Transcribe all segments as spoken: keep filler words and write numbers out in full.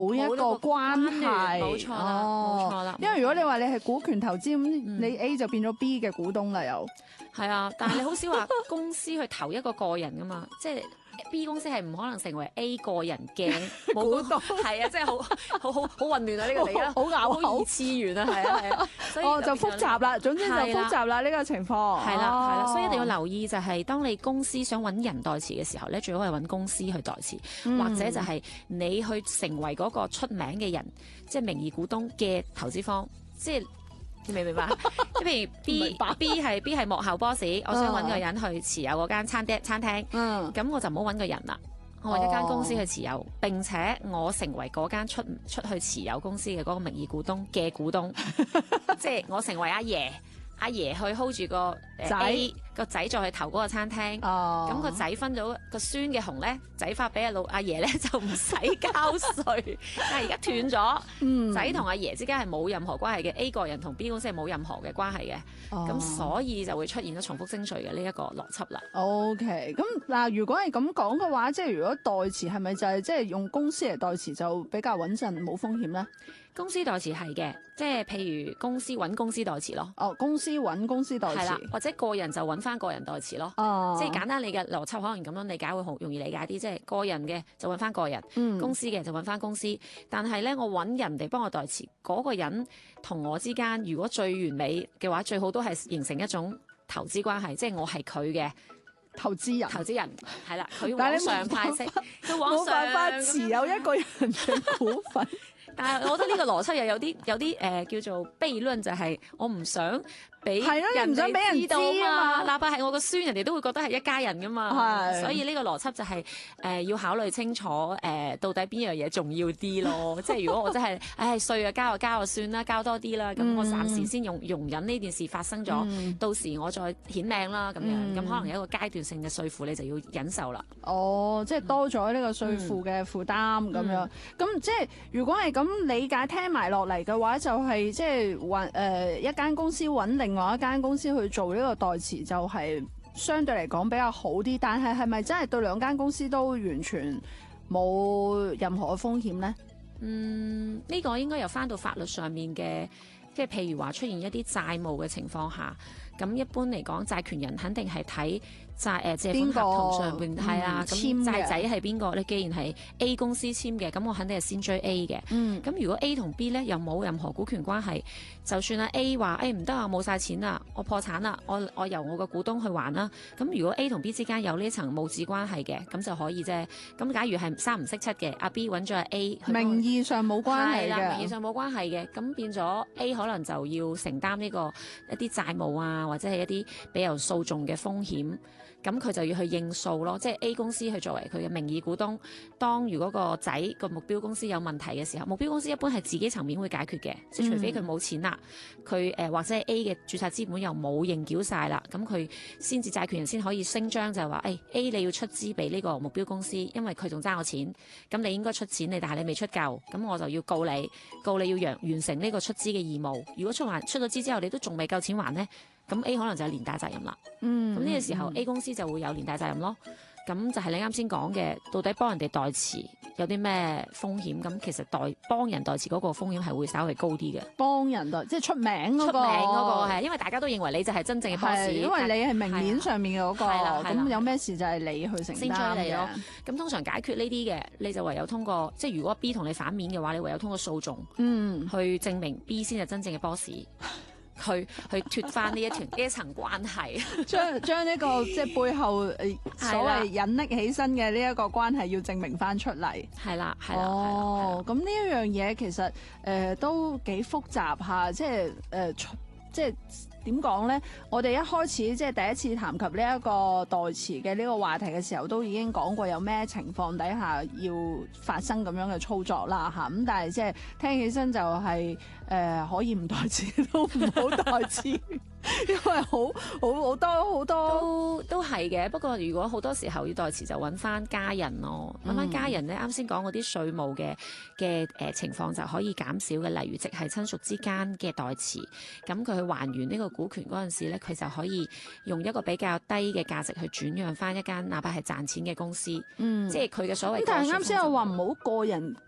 冇一個關係， 冇錯啦，冇錯啦。 因為如果你話你係股權投資咁，嗯、你 A 就變咗 B 嘅股東啦，又係啊。但係你好少話公司去投一個個人噶嘛，即係 B 公司係唔可能成為 A 個人嘅股東，係啊，即係好好好好混亂啊！呢、呢個嚟啦， 好拗口， 好二次元啊，係啊係啊，所以哦就複雜啦，總之就複雜啦呢個情況， 係啦係啦，所以一定要留意就係當你公司想揾人代持嘅時候咧，最好係揾公司去代持，嗯、或者就係你去成為嗰個出名嘅人，即係名義股東嘅投資方，即係。你明唔明白？即譬如 B B 係 B 係幕後 boss， 我想揾個人去持有嗰間餐廳餐廳，咁、嗯、我就唔好揾個人啦，我揾一間公司去持有，哦、並且我成為嗰間出出去持有公司嘅嗰個名義股東嘅股東，即係我成為阿爺。阿爺去 hold 住個仔，個仔再去投嗰個餐廳，咁個仔分咗個孫嘅紅咧，仔發俾阿老阿爺咧就唔使交稅。但係而家斷咗，仔同阿爺之間係冇任何關係嘅 ，A 個人同 B 公司係冇任何嘅關係嘅，咁、哦、所以就會出現咗重複徵稅嘅呢一個邏輯啦。 OK，咁嗱，如果係咁講嘅話，即係如果代持係咪就係即係用公司嚟代持就比較穩陣冇風險咧？ 公司代持係嘅，即係譬如公司揾公司代持咯。 哦，公司揾公司代持， 係啦，或者個人就揾翻個人代持咯。哦，即係簡單你嘅邏輯可能咁樣理解會好容易理解啲，即係個人嘅就揾翻個人，嗯、公司嘅就揾翻公司。但係咧，我揾人哋幫我代持，嗰、嗰個人同我之間，如果最完美嘅話，最好都係形成一種投資關係，即係我係佢嘅投資人， 投資人係啦，佢往上派息，佢往上冇辦法持有一個人嘅股份。 但係我覺得呢個邏輯又有啲有啲誒、呃、叫做悖論，就係我唔想俾人哋知道啊嘛，哪怕係我個孫，人哋都會覺得係一家人噶嘛。所以呢個邏輯就係、是、誒、呃、要考慮清楚誒、呃、到底邊樣嘢重要啲咯。即係如果我真係唉稅啊交啊交啊算啦，交多啲啦，咁、嗯、我暫時先容容忍呢件事發生咗，嗯、到時我再顯命啦咁樣，咁、嗯、可能有一個階段性嘅稅負你就要忍受啦。 哦，即係多咗呢個稅負嘅負擔咁、嗯、樣，咁即係如果係咁理解聽埋落嚟嘅話，就係即係揾誒一間公司揾另外一間公司去做呢個代持，就係相對嚟講比較好啲。但係係咪真係對兩間公司都完全冇任何嘅風險呢？嗯， 呢、呢個應該又翻到法律上面嘅，即係譬如話出現一啲債務嘅情況下，咁一般嚟講，債權人肯定係睇債誒借款合同上邊係啊，咁債仔係邊個？你既然係 A 公司簽嘅，咁我肯定係先追 A 嘅。咁、嗯、如果 A 同 B 咧又冇任何股權關係，就算啊 A 話誒唔得啊，冇晒錢啦，我破產啦，我我由我個股東去還啦。咁如果 A 同 B 之間有呢層母子關係嘅，咁就可以啫。咁假如係三唔識七嘅，阿 B 揾咗阿 A， 名義上冇關係嘅， 名義上冇關係嘅，咁變咗 A 可能就要承擔呢個一啲債務啊，或者係一啲比較訴訟嘅風險。咁佢就要去應訴咯，即係 A 公司去作為佢嘅名義股東。當如果個仔個目標公司有問題嘅時候，目標公司一般係自己層面會解決嘅，即係除非佢冇錢啦，佢誒、呃、或者係 A 嘅註冊資本又冇認繳晒啦，咁佢先至債權人先可以聲張就係話，誒、哎、A 你要出資俾呢個目標公司，因為佢仲爭我錢，咁你應該出錢你，但係你未出夠，咁我就要告你，告你要完完成呢個出資嘅義務。如果出還出咗資之後，你都仲未夠錢還呢？咁 A 可能就係連帶責任啦。嗯，咁呢個時候 A 公司就會有連帶責任咯。咁就係你啱先講嘅，到底幫人哋代持有啲咩風險？咁其實代幫人代持嗰個風險係會稍微高啲嘅。 幫人代即係出名嗰、嗰個， 出名嗰個係因為大家都認為你就係真正嘅 boss， 因為你係明面上面嘅嗰、嗰個，咁有咩事就係你去承擔嘅。先追你咯。咁通常解決呢啲嘅，你就唯有通過，即係如果 B 同你反面嘅話，你唯有通過訴訟，嗯，去證明 B 先係真正嘅 boss。去去脫翻呢一團呢一層關係，將將呢個即係背後誒所謂隱匿起身嘅呢一個關係要證明翻出嚟。係啦，係啦。哦，咁呢一樣嘢其實誒、呃、都幾複雜下，即係誒、呃、即係。點講呢？我哋一開始即係第一次談及呢一個代持嘅呢個話題嘅時候，都已經講過有咩情況底下要發生咁樣嘅操作啦嚇。咁但係即係聽起身就係、是、誒、呃、可以唔代持都唔好代持。因為好好好多好多都都係嘅，不過如果好多時候要代持就揾翻家人咯，揾翻、嗯、家人咧，啱先講嗰啲稅務嘅嘅誒情況就可以減少嘅，例如直系親屬之間嘅代持，咁佢去還原呢個股權嗰陣時咧，佢就可以用一個比較低嘅價值去轉讓翻一間哪怕係賺錢嘅公司，嗯，即係佢嘅所謂。 但係啱先我話唔好個人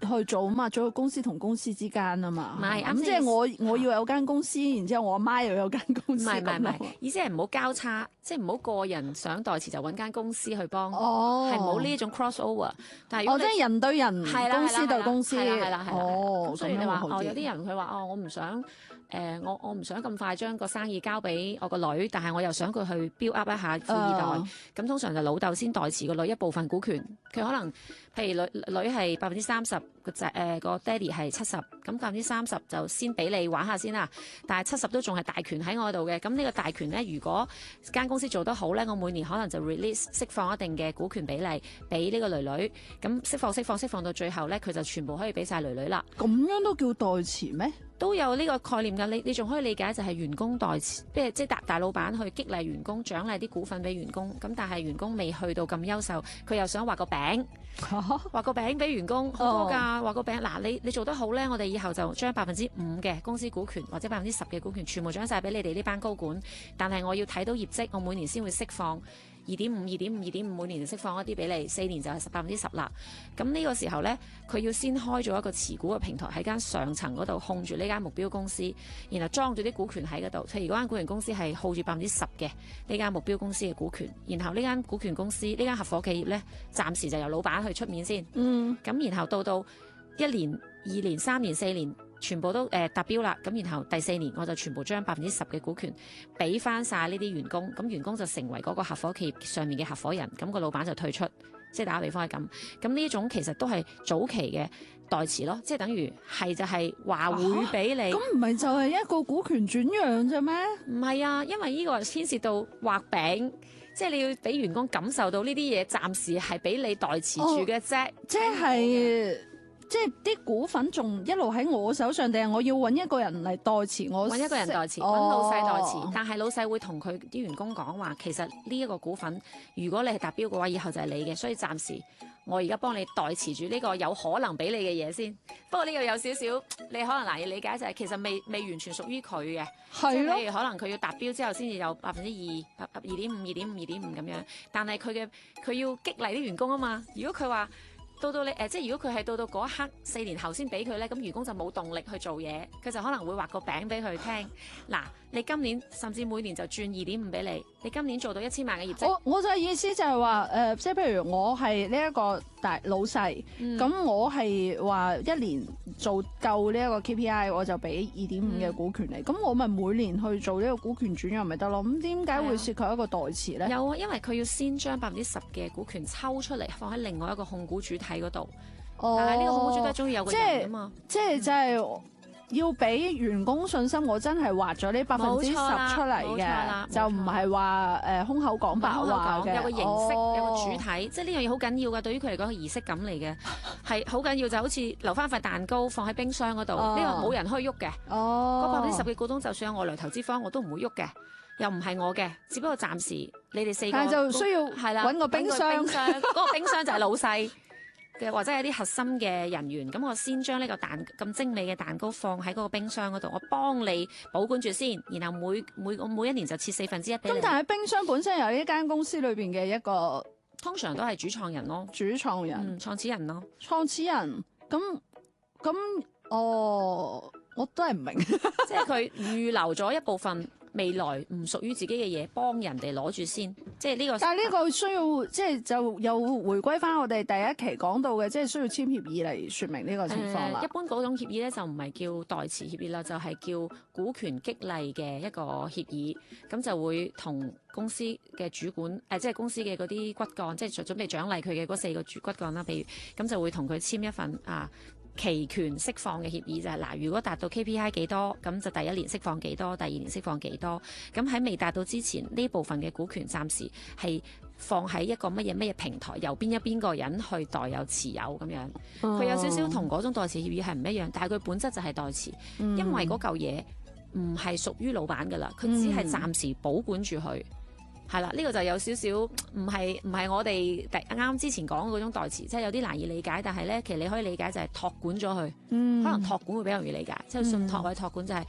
去做啊嘛，做公司同公司之間啊嘛。 唔係， 咁即係我我要有間公司，然之後我阿媽又有間公司。 唔係唔係唔係，意思係唔好交叉，即係唔好個人想代詞就揾間公司去幫，係冇呢一種 cross over。但係如果即係人對人，公司對公司。 係啦係啦係啦。 哦， 咁所以你話哦，有啲人佢話哦，我唔想。誒、呃，我我唔想咁快將個生意交俾我個女，但係我又想佢去 build up 一下富二代。咁、uh, 通常就老豆先代持個女一部分股權。佢可能譬如女女係百分之三十，個仔誒個爹哋係七十，咁百分之三十就先俾你玩下先啦。但係七十都仲係大權喺我度嘅。咁呢個大權咧，如果間公司做得好咧，我每年可能就 release 釋放一定嘅股權比例俾呢個女女。咁釋放釋放釋放到最後咧，佢就全部可以俾晒女女啦。 咁樣都叫代持咩？ 都有呢個概念㗎，你你仲可以理解就係員工代持，即係即係大大老闆去激勵員工，獎勵啲股份俾員工。咁但係員工未去到咁優秀，佢又想畫個餅，畫個餅俾員工好多㗎，畫個餅嗱，你你做得好咧，我哋以後就將百分之五嘅公司股權或者百分之十嘅股權全部獎晒俾你哋呢班高管。但係我要睇到業績，我每年先會釋放二點五、二點五、二點五，每年就釋放一啲俾你，四年就係百分之十啦。咁呢個時候呢，佢要先開咗一個持股嘅平台喺間上層嗰度控住呢間目標公司，然後裝住啲股權喺嗰度。譬如嗰間股權公司係耗住百分之十嘅呢間目標公司嘅股權，然後呢間股權公司呢間合夥企業呢，暫時就由老闆去出面先。嗯。咁然後到到一年、二年、三年、四年。全部都誒、呃、達標啦，咁然後第四年我就全部將百分之十嘅股權俾翻晒呢啲員工，咁員工就成為嗰個合夥企業上面嘅合夥人，咁、個老闆就退出，即係打個比方係咁。咁呢種其實都係早期嘅代持咯，即係等於係就係話會俾你。 咁唔係就係一個股權轉讓啫咩？ 唔係啊，因為呢個牽涉到畫餅，即係你要俾員工感受到呢啲嘢暫時係俾你代持住嘅啫， 即係。即係啲股份仲一路喺我手上，定係我要揾一個人嚟代持我？ 揾一個人代持，揾、哦、老細代持。但係老細會同佢啲員工講話，其實呢一個股份，如果你係達標嘅話，以後就係你嘅。所以暫時我而家幫你代持住呢個有可能俾你嘅嘢先。不過呢個有少少，你可能難以理解就係、是、其實未未完全屬於佢嘅。係咯。譬如可能佢要達標之後先至有百分之二、二點五、二點五、二點五咁樣。但係佢嘅佢要激勵啲員工啊嘛。如果佢話，到到你誒、呃，即係如果佢係到到嗰一刻四年後先俾佢咧，咁員工就冇動力去做嘢，佢就可能會畫個餅俾佢聽。嗱，你今年甚至每年就轉二點五俾你，你今年做到一千萬嘅業績。 我我就係意思就係話誒，即係譬如我係呢一個大老細，咁、嗯、我係話一年做夠呢一個 K P I，我就俾二點五嘅股權你，咁、嗯、我咪每年去做呢個股權轉讓咪得咯？咁點解會涉及一個代持咧？ 有啊，因為佢要先將百分之十嘅股權抽出嚟，放喺另外一個控股主體嗰度。哦，但係呢個控股主體中意有個人啊嘛， 即係即係就係要俾員工信心，我真係畫咗呢百分之十出嚟嘅，就唔係話誒空口講白話嘅。 有個形式， 哦、 有個主體，即係呢樣嘢好緊要㗎。對於佢嚟講係儀式感嚟嘅，係好緊要。就好似留翻塊蛋糕放喺冰箱嗰度，呢、哦、個冇人可以喐嘅。哦，嗰百分之十嘅股東，就算有外來投資方，我都唔會喐嘅。又唔係我嘅，只不過暫時你哋四個， 但係就需要係啦，揾個冰箱， 嗰個冰箱就係老細嘅，或者係啲核心嘅人員。咁我先將呢個蛋咁精美嘅蛋糕放喺嗰個冰箱嗰度，我幫你保管住先，然後每每我每一年就切四分之一俾你。 咁但係冰箱本身有呢間公司裏邊嘅一個， 通常都係主創人咯， 主創人、 嗯、創始人咯， 創始人。咁咁，哦，我都係唔明， 即係佢預留咗一部分。未來唔屬於自己嘅嘢，幫人哋攞住先，即係呢個。 但係呢個需要，即係就又回歸翻我哋第一期講到嘅，即係需要簽協議嚟説明呢個情況啦、呃。 一般嗰種協議咧就唔係叫代持協議啦，就係、是、叫股權激勵嘅一個協議，咁就會同公司嘅主管誒、呃，即係公司嘅嗰啲骨幹，即係準備獎勵佢嘅嗰四個主骨幹啦。譬如咁就會同佢簽一份啊。期權釋放嘅協議就係、是、嗱，如果達到 K P I 幾多，咁就第一年釋放幾多，第二年釋放幾多。咁喺未達到之前，呢部分嘅股權暫時係放喺一個乜嘢乜嘢平台，由邊一邊個人去代有持有咁樣。佢、嗯、有少少同嗰種代持協議係唔一樣，但係佢本質就係代持，嗯、因為嗰嚿嘢唔係屬於老闆噶啦，佢只係暫時保管住佢。係啦，呢、這個就有少少唔係唔係我哋啱啱之前講嗰種代持，即係有啲難以理解。但係咧，其實你可以理解就係託管咗佢，嗯、可能託管會比較容易理解，即係信託或者託管就係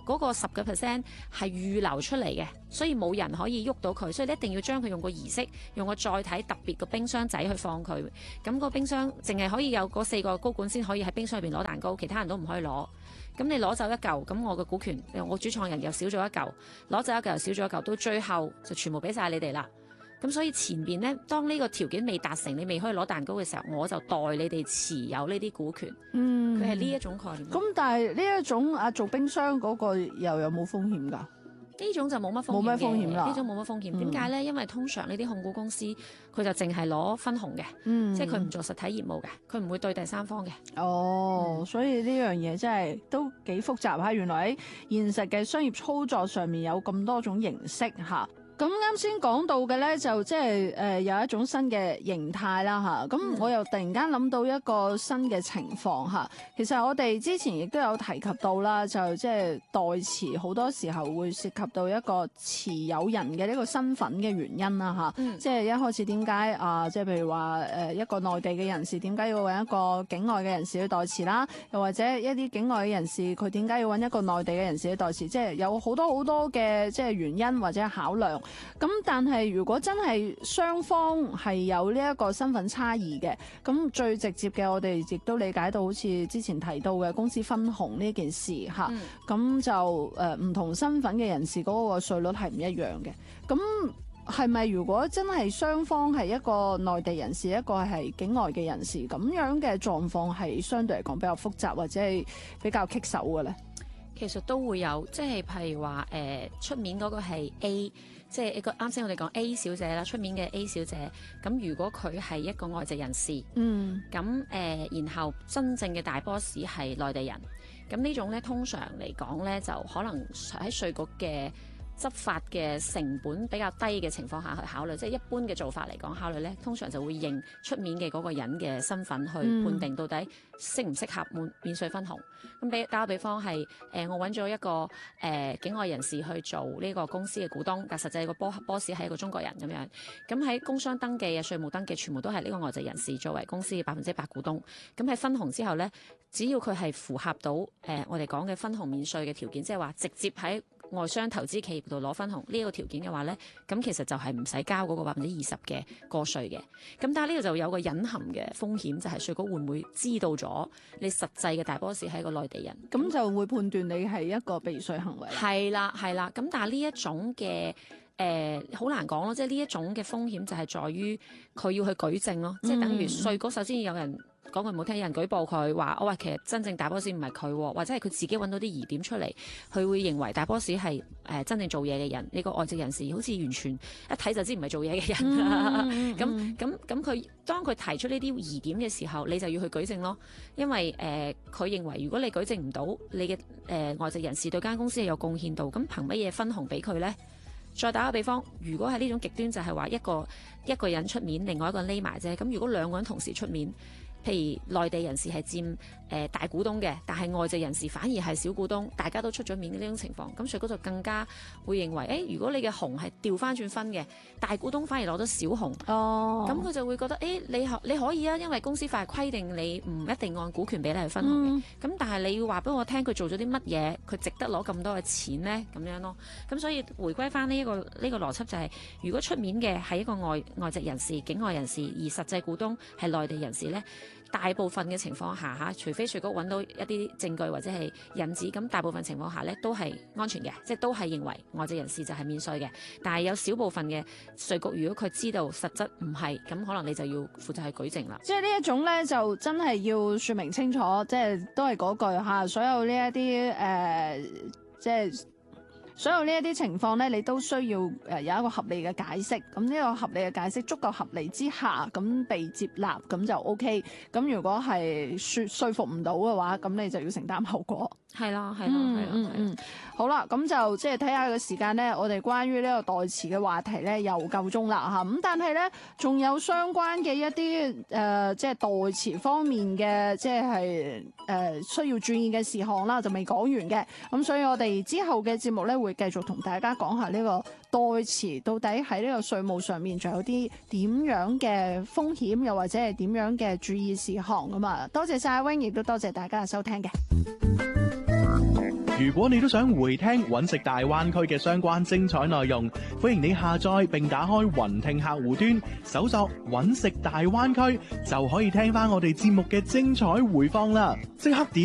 嗰個十個 percent 係預留出嚟嘅，所以冇人可以喐到佢，所以你一定要將佢用個儀式，用個載體特別個冰箱仔去放佢。咁個冰箱淨係可以有嗰四個高管先可以喺冰箱入邊攞蛋糕，其他人都唔可以攞。咁你攞走一嚿，咁我嘅股權，我主創人又少咗一嚿，攞走一嚿又少咗一嚿，到最後就全部俾晒你哋啦。咁所以前邊呢，當呢個條件未達成，你未可以攞蛋糕嘅時候，我就代你哋持有呢啲股權。嗯，佢係呢一種概念。 咁但係呢一種啊做冰箱嗰個又有冇風險㗎？ 呢種就冇乜風險嘅，冇乜風險啦。呢種冇乜風險。點解咧？因為通常呢啲控股公司佢就淨係攞分紅嘅，嗯、即係佢唔做實體業務嘅，佢唔會對第三方嘅。 哦，嗯、所以呢樣嘢真係都幾複雜嚇。原來喺現實嘅商業操作上面有咁多種形式嚇。咁啱先講到嘅咧，就即係誒有一種新嘅形態啦嚇。咁我又突然間諗到一個新嘅情況嚇。其實我哋之前亦都有提及到啦，就即係代持好多時候會涉及到一個持有人嘅呢個身份嘅原因啦嚇。嗯、即係一開始點解啊？即係譬如話誒一個內地嘅人士點解要揾一個境外嘅人士去代持啦？又或者一啲境外嘅人士佢點解要揾一個內地嘅人士去代持？即係有好多好多嘅即係原因或者考量。咁但係如果真係雙方係有呢一個身份差異嘅，咁最直接嘅我哋亦都理解到，好似之前提到嘅公司分紅呢件事嚇，咁、嗯、就誒唔、呃、同身份嘅人士嗰個稅率係唔一樣嘅。咁係咪如果真係雙方係一個內地人士，一個係境外嘅人士，咁樣嘅狀況係相對嚟講比較複雜或者係比較棘手嘅咧？ 其實都會有，即係譬如話誒出面嗰個係 A。即係一個啱先我哋講 A 小姐啦，出面嘅 A 小姐，咁如果佢係一個外籍人士，嗯，咁誒、呃，然後真正嘅大 boss 係內地人，咁呢種咧通常嚟講咧就可能喺稅局嘅執法嘅成本比較低嘅情況下去考慮，即係一般嘅做法嚟講考慮咧，通常就會認出面嘅嗰個人嘅身份去判定到底適唔適合免免稅分紅。咁俾打個比方係誒、呃，我揾咗一個誒、呃、境外人士去做呢個公司嘅股東，但實際個 boss 係一個中國人咁樣。咁喺工商登記啊、稅務登記，全部都係呢個外籍人士作為公司嘅百分之百股東。咁喺分紅之後咧，只要佢係符合到誒、呃、我哋講嘅分紅免稅嘅條件，即係話直接喺外商投資企業度攞分紅呢個條件嘅話咧，咁其實就係唔使交嗰個百分之二十嘅個稅嘅。咁但係呢度就有個隱含嘅風險，就係稅局會唔會知道咗你實際嘅大 boss 係一個內地人， 咁就會判斷你係一個避稅行為。 係啦，係啦。咁但係呢一種嘅誒好難講咯，即係呢一種嘅風險就係在於佢要去舉證咯，即係等於稅局首先有人。講句唔好聽，有人舉報佢話：我話其實真正大 boss 唔係佢，或者係佢自己揾到啲疑點出嚟，佢會認為大 boss 係誒真正做嘢嘅人。呢、這個外籍人士好似完全一睇就知唔係做嘢嘅人啦。咁咁咁佢當佢提出呢啲疑點嘅時候，你就要去舉證咯。因為誒佢、呃、認為如果你舉證唔到你嘅誒、呃、外籍人士對間公司係有貢獻度，咁憑乜嘢分紅俾佢咧？再打個比方，如果係呢種極端就係話一個一個人出面，另外一個人匿埋啫。咁如果兩個人同時出面。譬如內地人士係佔誒、呃、大股東嘅，但係外籍人士反而係小股東，大家都出咗面嘅呢種情況，咁稅局就更加會認為，誒、欸、如果你嘅紅係調翻轉分嘅，大股東反而攞咗小紅，哦，咁佢就會覺得，誒、欸、你可你可以啊，因為公司法規定你唔一定按股權比例去分紅嘅，咁、嗯、但係你要話俾我聽佢做咗啲乜嘢，佢值得攞咁多嘅錢咧，咁樣咯，咁所以回歸翻呢一個呢、這個邏輯就係、是，如果出面嘅係一個外外籍人士、境外人士，而實際股東係內地人士咧。大部分嘅情況下嚇，除非稅局揾到一啲證據或者係引子，咁大部分情況下咧都係安全嘅，即係都係認為外籍人士就係免稅嘅。但係有少部分嘅稅局，如果佢知道實質唔係，咁可能你就要負責去舉證啦。 即係呢一種咧，就真係要説明清楚，即係都係嗰句嚇，所有呢一啲誒，即係。所有呢一啲情況咧，你都需要誒有一個合理嘅解釋。咁呢個合理嘅解釋足夠合理之下，咁被接納，咁就 O K。咁如果係説説服唔到嘅話，咁你就要承擔後果。 係啦，係啦，係啦， 嗯嗯。好啦，咁就即係睇下個時間咧，我哋關於呢個代持嘅話題咧又夠鐘啦嚇。咁但係咧，仲有相關嘅一啲誒、呃，即係代持方面嘅，即係誒、呃、需要注意嘅事項啦，就未講完嘅。咁所以我哋之後嘅節目咧會繼續同大家講下呢個代持到底喺呢個稅務上面仲有啲點樣嘅風險，又或者係點樣嘅注意事項咁啊。多謝晒阿 Wing，亦都多謝大家嘅收聽嘅。 如果你都想回聽揾食大灣區嘅相關精彩內容，歡迎你下載並打開雲聽客戶端，搜索揾食大灣區，就可以聽翻我哋節目嘅精彩回放啦！即刻點